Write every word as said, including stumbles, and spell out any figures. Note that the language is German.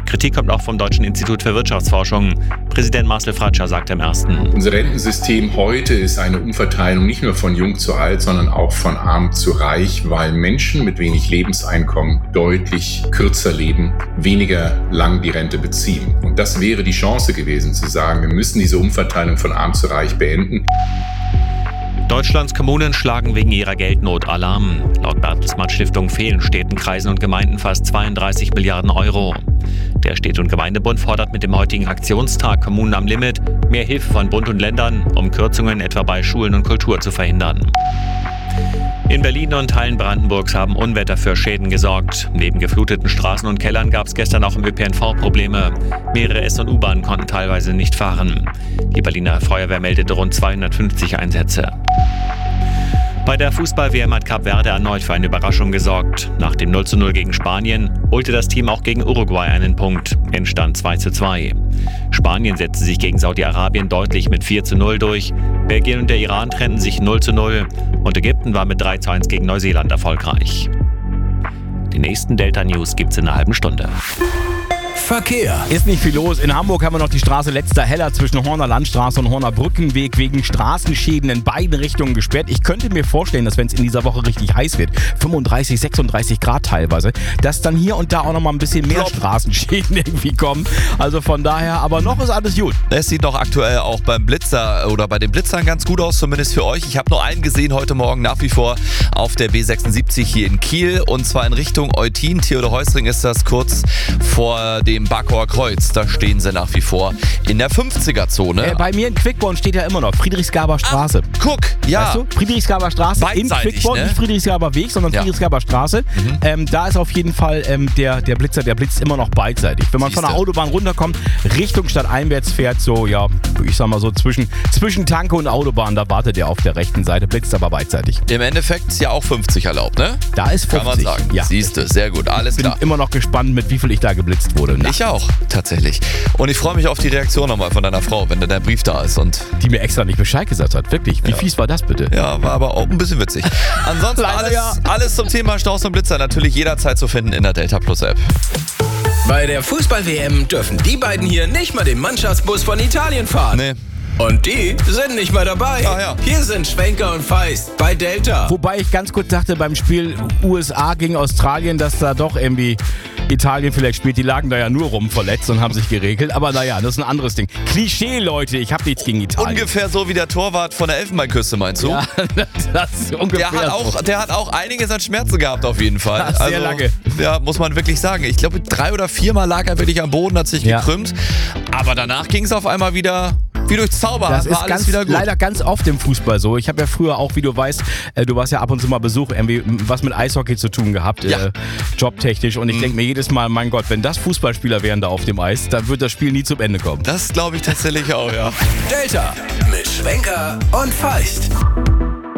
Kritik kommt auch vom Deutschen Institut für Wirtschaftsforschung. Präsident Marcel Fratscher sagt im ersten. Unser Rentensystem heute ist eine Umverteilung nicht nur von jung zu alt, sondern auch von arm zu reich, weil Menschen mit wenig Lebenseinkommen deutlich kürzer leben, weniger lang die Rente beziehen. Und das wäre die Chance gewesen, zu sagen, wir müssen diese Umverteilung von arm zu reich beenden. Deutschlands Kommunen schlagen wegen ihrer Geldnot Alarm. Laut Bertelsmann Stiftung fehlen Städten, Kreisen und Gemeinden fast zweiunddreißig Milliarden Euro. Der Städte- und Gemeindebund fordert mit dem heutigen Aktionstag Kommunen am Limit mehr Hilfe von Bund und Ländern, um Kürzungen etwa bei Schulen und Kultur zu verhindern. In Berlin und Teilen Brandenburgs haben Unwetter für Schäden gesorgt. Neben gefluteten Straßen und Kellern gab es gestern auch im Ö P N V Probleme. Mehrere S- und U-Bahnen konnten teilweise nicht fahren. Die Berliner Feuerwehr meldete rund zweihundertfünfzig Einsätze. Bei der Fußball-W M hat Kap Verde erneut für eine Überraschung gesorgt. Nach dem null zu null gegen Spanien holte das Team auch gegen Uruguay einen Punkt. Endstand zwei zu zwei. Spanien setzte sich gegen Saudi-Arabien deutlich mit vier zu null durch. Belgien und der Iran trennten sich null zu null. Und Ägypten war mit drei zu eins gegen Neuseeland erfolgreich. Die nächsten Delta-News gibt's in einer halben Stunde. Verkehr. Ist nicht viel los. In Hamburg haben wir noch die Straße Letzter Heller zwischen Horner Landstraße und Horner Brückenweg wegen Straßenschäden in beiden Richtungen gesperrt. Ich könnte mir vorstellen, dass wenn es in dieser Woche richtig heiß wird, fünfunddreißig, sechsunddreißig Grad teilweise, dass dann hier und da auch noch mal ein bisschen mehr Plop. Straßenschäden irgendwie kommen. Also von daher, aber noch ist alles gut. Es sieht doch aktuell auch beim Blitzer oder bei den Blitzern ganz gut aus, zumindest für euch. Ich habe nur einen gesehen heute Morgen nach wie vor auf der B sechsundsiebzig hier in Kiel und zwar in Richtung Eutin. Theodor Heusring ist das kurz vor dem Barkauer Kreuz, da stehen sie nach wie vor in der fünfziger-Zone. Äh, bei mir in Quickborn steht ja immer noch Friedrichsgaber Straße. Ach, guck, ja. Weißt du? Friedrichsgaber Straße in Quickborn, ne? Nicht Friedrichsgaber Weg, sondern ja. Friedrichsgaber Straße. Mhm. Ähm, da ist auf jeden Fall ähm, der, der Blitzer, der blitzt immer noch beidseitig. Wenn man Siehste. von der Autobahn runterkommt, Richtung stadteinwärts fährt, so, ja, ich sag mal so zwischen, zwischen Tanke und Autobahn, da wartet der auf der rechten Seite, blitzt aber beidseitig. Im Endeffekt ist ja auch fünfzig erlaubt, ne? Da ist fünfzig. Kann man sagen. Ja. Siehste, sehr gut, alles Bin klar. Bin immer noch gespannt, mit wie viel ich da geblitzt wurde. Na. Ich auch, tatsächlich. Und ich freue mich auf die Reaktion nochmal von deiner Frau, wenn der Brief da ist. Und die mir extra nicht Bescheid gesagt hat. Wirklich, wie ja. fies war das bitte? Ja, war aber auch ein bisschen witzig. Ansonsten alles, ja. alles zum Thema Staus und Blitzer natürlich jederzeit zu finden in der Delta Plus App. Bei der Fußball-W M dürfen die beiden hier nicht mal den Mannschaftsbus von Italien fahren. Nee. Und die sind nicht mal dabei. Ah, ja. Hier sind Schwenker und Feist bei Delta. Wobei ich ganz kurz dachte beim Spiel U S A gegen Australien, dass da doch irgendwie Italien vielleicht spielt. Die lagen da ja nur rum verletzt und haben sich geregelt. Aber naja, das ist ein anderes Ding. Klischee, Leute, ich habe nichts gegen Italien. Ungefähr so wie der Torwart von der Elfenbeinküste, meinst du? Ja, das ist ungefähr der hat auch, so. Der hat auch einiges an Schmerzen gehabt auf jeden Fall. Ja, sehr also, lange. Ja, muss man wirklich sagen. Ich glaube, drei oder viermal lag er wirklich am Boden, hat sich ja. gekrümmt. Aber danach ging es auf einmal wieder... Wie durch Zauber, das war ist alles ganz, wieder gut. leider ganz oft im Fußball so. Ich habe ja früher auch, wie du weißt, äh, du warst ja ab und zu mal Besuch, irgendwie was mit Eishockey zu tun gehabt, ja. äh, jobtechnisch. Und ich mhm. denke mir jedes Mal, mein Gott, wenn das Fußballspieler wären da auf dem Eis, dann wird das Spiel nie zum Ende kommen. Das glaube ich tatsächlich auch, ja. Delta mit Schwenker und Feist.